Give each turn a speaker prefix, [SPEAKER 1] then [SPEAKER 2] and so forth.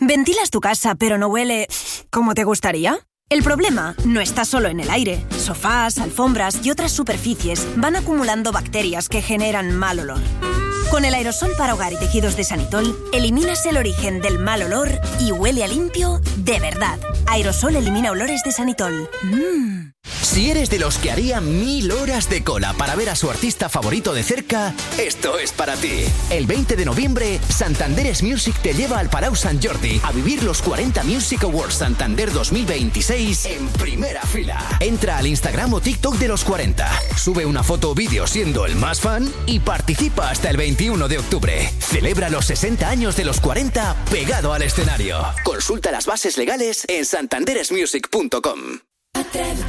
[SPEAKER 1] ¿Ventilas tu casa pero no huele como te gustaría? El problema no está solo en el aire. Sofás, alfombras y otras superficies van acumulando bacterias que generan mal olor. Con el aerosol para hogar y tejidos de Sanitol, eliminas el origen del mal olor y huele a limpio de verdad. Aerosol elimina olores de Sanitol.
[SPEAKER 2] Si eres de los que haría 1000 horas de cola para ver a su artista favorito de cerca, esto es para ti. El 20 de noviembre, Santander's Music te lleva al Palau Sant Jordi a vivir los 40 Music Awards Santander 2026 en primera fila. Entra al Instagram o TikTok de los 40, sube una foto o vídeo siendo el más fan y participa hasta el 21 de octubre. Celebra los 60 años de los 40 pegado al escenario. Consulta las bases legales en santanderesmusic.com.
[SPEAKER 3] Atrévete.